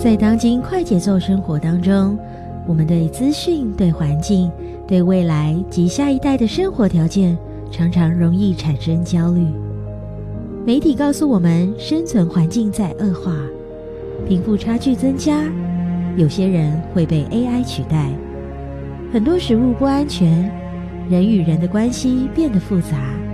在当今快节奏生活当中，我们对资讯、对环境、对未来及下一代的生活条件，常常容易产生焦虑。媒体告诉我们，生存环境在恶化，贫富差距增加，有些人会被 AI 取代，很多食物不安全，人与人的关系变得复杂。